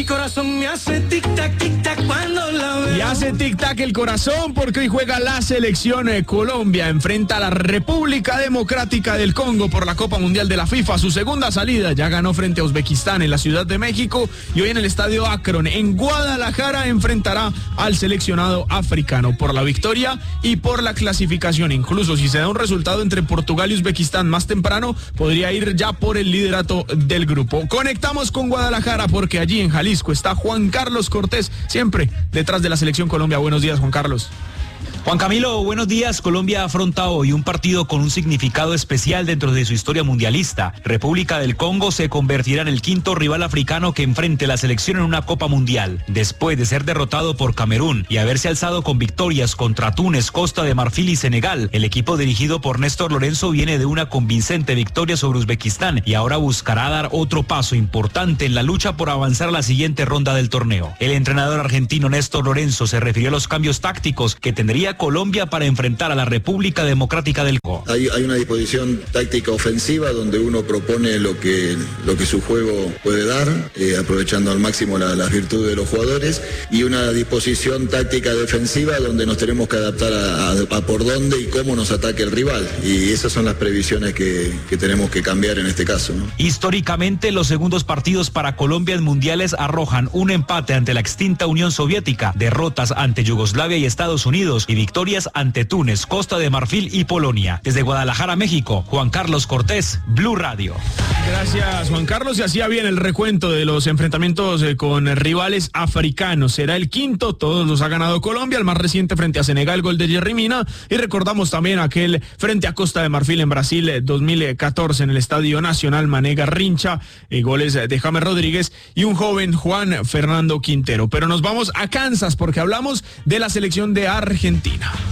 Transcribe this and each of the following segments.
corazón me hace tic-tac, tic-tac cuando la veo. Y hace tic-tac el corazón porque hoy juega la selección Colombia. Enfrenta a la República Democrática del Congo por la Copa Mundial de la FIFA. Su segunda salida ya ganó frente a Uzbekistán en la Ciudad de México. Y hoy en el Estadio Akron, en Guadalajara, enfrentará al seleccionado africano por la victoria y por la clasificación. Incluso si se da un resultado entre Portugal y Uzbekistán más temprano, podría ir ya por el liderato del grupo. Conectamos con Guadalajara porque allí en Jalisco está Juan Carlos Cortés, siempre detrás de la selección Colombia. Buenos días, Juan Carlos. Juan Camilo, buenos días. Colombia afronta hoy un partido con un significado especial dentro de su historia mundialista. República del Congo se convertirá en el quinto rival africano que enfrente la selección en una Copa Mundial. Después de ser derrotado por Camerún y haberse alzado con victorias contra Túnez, Costa de Marfil y Senegal, el equipo dirigido por Néstor Lorenzo viene de una convincente victoria sobre Uzbekistán y ahora buscará dar otro paso importante en la lucha por avanzar a la siguiente ronda del torneo. El entrenador argentino Néstor Lorenzo se refirió a los cambios tácticos que tendría Colombia para enfrentar a la República Democrática del Congo. Hay una disposición táctica ofensiva donde uno propone lo que su juego puede dar, aprovechando al máximo las virtudes de los jugadores, y una disposición táctica defensiva donde nos tenemos que adaptar a por dónde y cómo nos ataque el rival. Y esas son las previsiones que tenemos que cambiar en este caso, ¿no? Históricamente, los segundos partidos para Colombia en mundiales arrojan un empate ante la extinta Unión Soviética, derrotas ante Yugoslavia y Estados Unidos y victorias ante Túnez, Costa de Marfil y Polonia. Desde Guadalajara, México, Juan Carlos Cortés, Blue Radio. Gracias, Juan Carlos. Y hacía bien el recuento de los enfrentamientos con rivales africanos. Será el quinto, todos los ha ganado Colombia, el más reciente frente a Senegal, gol de Yerry Mina. Y recordamos también aquel frente a Costa de Marfil en Brasil 2014 en el Estadio Nacional Mané Garrincha, goles de James Rodríguez y un joven Juan Fernando Quintero. Pero nos vamos a Kansas porque hablamos de la selección de Argentina.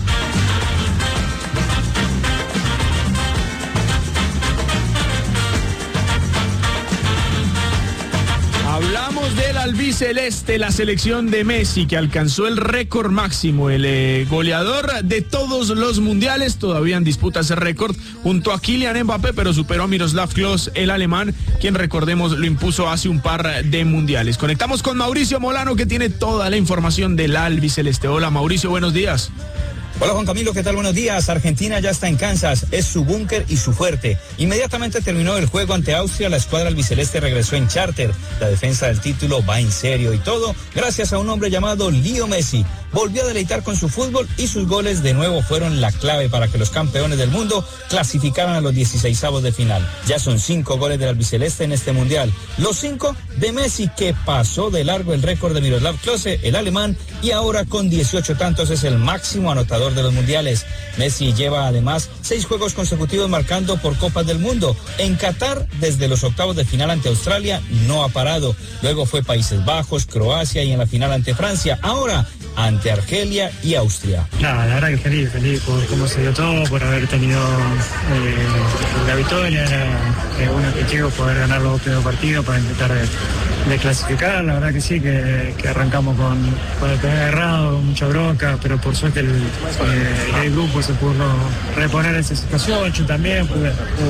Hablamos del albiceleste, la selección de Messi, que alcanzó el récord máximo, el goleador de todos los mundiales. Todavía en disputa ese récord junto a Kylian Mbappé, pero superó a Miroslav Klose, el alemán, quien, recordemos, lo impuso hace un par de mundiales. Conectamos con Mauricio Molano, que tiene toda la información del albiceleste. Hola, Mauricio, buenos días. Hola Juan Camilo, ¿qué tal? Buenos días. Argentina ya está en Kansas, es su búnker y su fuerte. Inmediatamente terminó el juego ante Austria, la escuadra albiceleste regresó en charter. La defensa del título va en serio y todo gracias a un hombre llamado Leo Messi. Volvió a deleitar con su fútbol y sus goles de nuevo fueron la clave para que los campeones del mundo clasificaran a los 16avos de final. Ya son 5 goles del albiceleste en este mundial. Los 5 de Messi, que pasó de largo el récord de Miroslav Klose, el alemán, y ahora con 18 tantos es el máximo anotador de los mundiales. Messi lleva además 6 juegos consecutivos marcando por Copas del Mundo. En Qatar, desde los octavos de final ante Australia, no ha parado. Luego fue Países Bajos, Croacia y en la final ante Francia. Ahora ante Argelia y Austria. Nada, la verdad que feliz por cómo se dio todo, por haber tenido la victoria. Era un objetivo poder ganar los 2 primeros partidos para intentar de clasificar. La verdad que sí, que arrancamos con el primer errado, mucha bronca, pero por suerte el grupo se pudo reponer esa situación. Yo también pude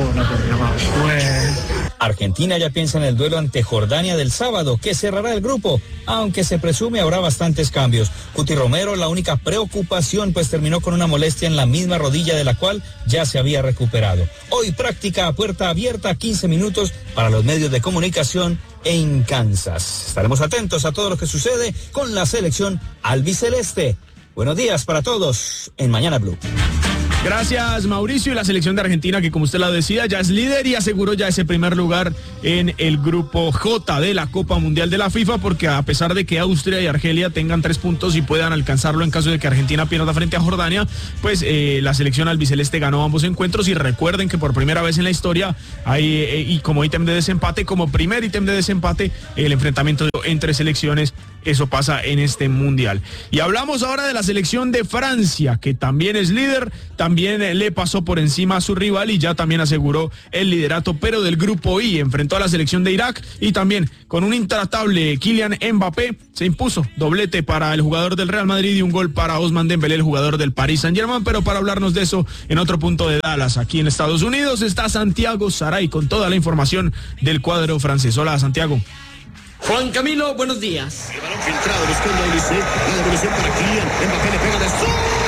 Argentina ya piensa en el duelo ante Jordania del sábado, que cerrará el grupo, aunque se presume habrá bastantes cambios. Cuti Romero, la única preocupación, pues terminó con una molestia en la misma rodilla de la cual ya se había recuperado. Hoy práctica a puerta abierta, 15 minutos para los medios de comunicación en Kansas. Estaremos atentos a todo lo que sucede con la selección albiceleste. Buenos días para todos en Mañana Blue. Gracias, Mauricio. Y la selección de Argentina, que como usted la decía, ya es líder y aseguró ya ese primer lugar en el grupo J de la Copa Mundial de la FIFA, porque a pesar de que Austria y Argelia tengan 3 puntos y puedan alcanzarlo en caso de que Argentina pierda frente a Jordania, pues la selección albiceleste ganó ambos encuentros. Y recuerden que por primera vez en la historia hay, y como ítem de desempate, como primer ítem de desempate, el enfrentamiento entre selecciones. Eso pasa en este mundial. Y hablamos ahora de la selección de Francia, que también es líder, también le pasó por encima a su rival y ya también aseguró el liderato, pero del grupo I. Enfrentó a la selección de Irak y también con un intratable Kylian Mbappé se impuso. Doblete para el jugador del Real Madrid y un gol para Ousmane Dembélé, el jugador del Paris Saint-Germain. Pero para hablarnos de eso, en otro punto de Dallas, aquí en Estados Unidos, está Santiago Saray con toda la información del cuadro francés. Hola, Santiago. Juan Camilo, buenos días. El balón filtrado buscando a Olise. La devolución para Kylian. Mbappé le pega de ¡Gol!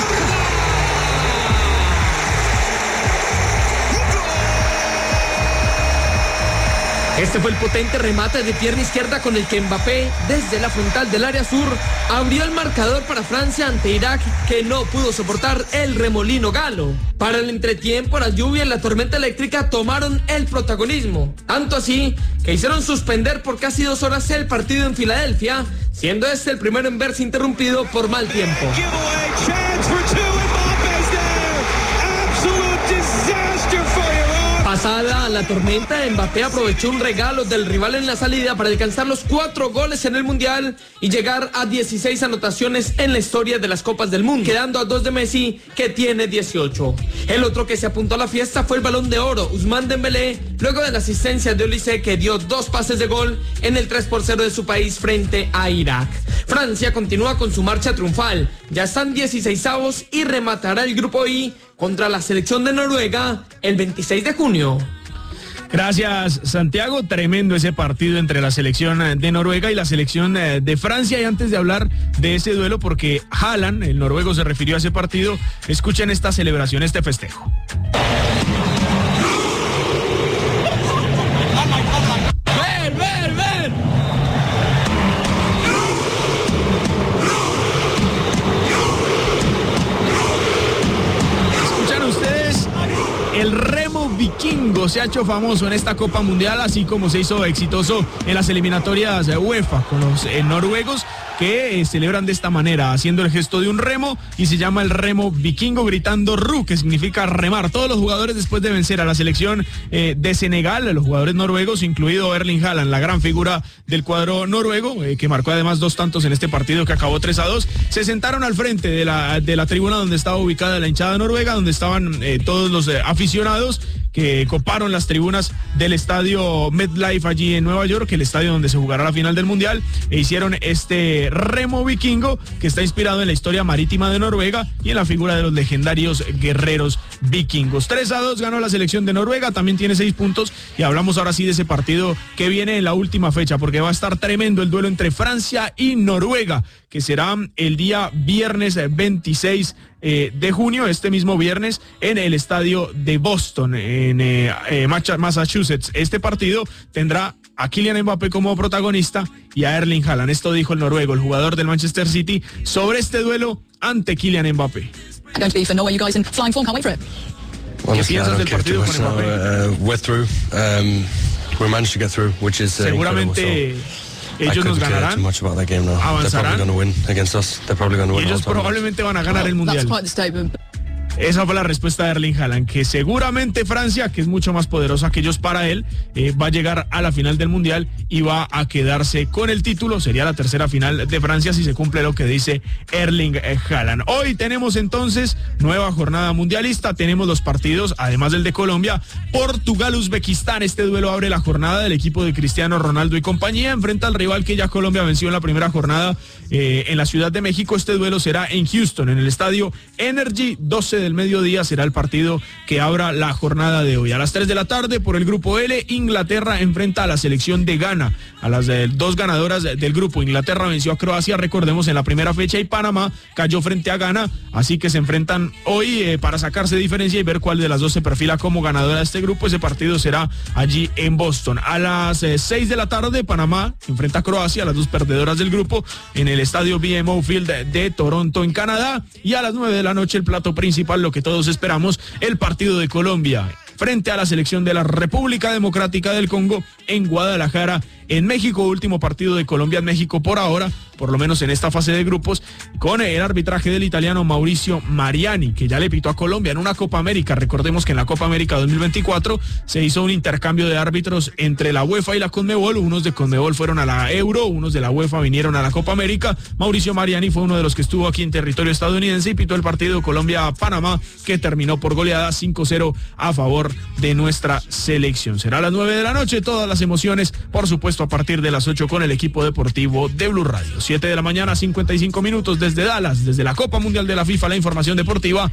Este fue el potente remate de pierna izquierda con el que Mbappé, desde la frontal del área sur, abrió el marcador para Francia ante Irak, que no pudo soportar el remolino galo. Para el entretiempo, la lluvia y la tormenta eléctrica tomaron el protagonismo, tanto así que hicieron suspender por casi 2 horas el partido en Filadelfia, siendo este el primero en verse interrumpido por mal tiempo. Pasada la tormenta, Mbappé aprovechó un regalo del rival en la salida para alcanzar los 4 goles en el Mundial y llegar a 16 anotaciones en la historia de las Copas del Mundo, quedando a 2 de Messi, que tiene 18. El otro que se apuntó a la fiesta fue el Balón de Oro, Ousmane Dembélé, luego de la asistencia de Olise, que dio 2 pases de gol en el 3-0 de su país frente a Irak. Francia continúa con su marcha triunfal, ya están 16avos y rematará el grupo I contra la selección de Noruega el 26 de junio. Gracias, Santiago. Tremendo ese partido entre la selección de Noruega y la selección de Francia. Y antes de hablar de ese duelo, porque Haaland, el noruego, se refirió a ese partido, escuchen esta celebración, este festejo. ¡Ven, ven, ven! ¿Escuchan ustedes? El remo vikingo se ha hecho famoso en esta Copa Mundial, así como se hizo exitoso en las eliminatorias de UEFA con los noruegos, que celebran de esta manera, haciendo el gesto de un remo, y se llama el remo vikingo, gritando Ru, que significa remar. Todos los jugadores, después de vencer a la selección de Senegal, los jugadores noruegos, incluido Erling Haaland, la gran figura del cuadro noruego, que marcó además 2 tantos en este partido que acabó 3-2, se sentaron al frente de la tribuna donde estaba ubicada la hinchada noruega, donde estaban todos los aficionados que coparon las tribunas del estadio MetLife allí en Nueva York, el estadio donde se jugará la final del Mundial, e hicieron este remo vikingo que está inspirado en la historia marítima de Noruega y en la figura de los legendarios guerreros vikingos. 3-2 ganó la selección de Noruega, también tiene 6 puntos, y hablamos ahora sí de ese partido que viene en la última fecha, porque va a estar tremendo el duelo entre Francia y Noruega, que será el día viernes 26 de junio, este mismo viernes, en el estadio de Boston, en Massachusetts. Este partido tendrá a Kylian Mbappé como protagonista y a Erling Haaland. Esto dijo el noruego, el jugador del Manchester City, sobre este duelo ante Kylian Mbappé. Going to be for Norway, you guys in flying form, can't wait for it. ¿Qué piensas del partido con Mbappé? We're through. We managed to get through, which is seguramente ellos nos ganarán, avanzarán, y ellos probablemente van a ganar el Mundial. Esa fue la respuesta de Erling Haaland, que seguramente Francia, que es mucho más poderosa que ellos para él, va a llegar a la final del Mundial y va a quedarse con el título. Sería la tercera final de Francia si se cumple lo que dice Erling Haaland. Hoy tenemos entonces nueva jornada mundialista, tenemos los partidos, además del de Colombia, Portugal-Uzbekistán. Este duelo abre la jornada del equipo de Cristiano Ronaldo y compañía, enfrenta al rival que ya Colombia venció en la primera jornada en la Ciudad de México. Este duelo será en Houston, en el estadio Energy. 12 del mediodía será el partido que abra la jornada de hoy. A las 3 de la tarde, por el grupo L, Inglaterra enfrenta a la selección de Ghana, a las 2 ganadoras del grupo. Inglaterra venció a Croacia, recordemos, en la primera fecha, y Panamá cayó frente a Ghana, así que se enfrentan hoy para sacarse diferencia y ver cuál de las 2 se perfila como ganadora de este grupo. Ese partido será allí en Boston. A las 6 de la tarde, Panamá enfrenta a Croacia, las 2 perdedoras del grupo, en el estadio BMO Field de Toronto, en Canadá. Y a las 9 de la noche, el plato principal, lo que todos esperamos, el partido de Colombia frente a la selección de la República Democrática del Congo en Guadalajara, en México. Último partido de Colombia en México por ahora, por lo menos en esta fase de grupos, con el arbitraje del italiano Mauricio Mariani, que ya le pitó a Colombia en una Copa América. Recordemos que en la Copa América 2024 se hizo un intercambio de árbitros entre la UEFA y la Conmebol. Unos de Conmebol fueron a la Euro, unos de la UEFA vinieron a la Copa América. Mauricio Mariani fue uno de los que estuvo aquí en territorio estadounidense y pitó el partido Colombia-Panamá, que terminó por goleada 5-0 a favor de nuestra selección. Será a las 9 de la noche, todas las emociones, por supuesto, a partir de las 8 con el equipo deportivo de Blue Radio. 7 de la mañana, 55 minutos, desde Dallas, desde la Copa Mundial de la FIFA, la información deportiva.